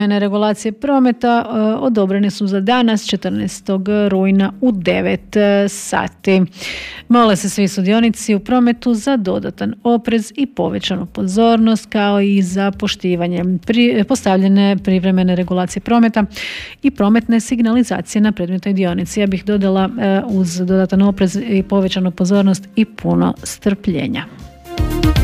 Regulacije prometa odobrene su za danas 14. rujna u 9 sati. Mole se svi sudionici u prometu za dodatan oprez i povećanu pozornost, kao i za poštivanje postavljene privremene regulacije prometa i prometne signalizacije na predmetnoj dionici. Ja bih dodala uz dodatan oprez i povećanu pozornost i puno strpljenja.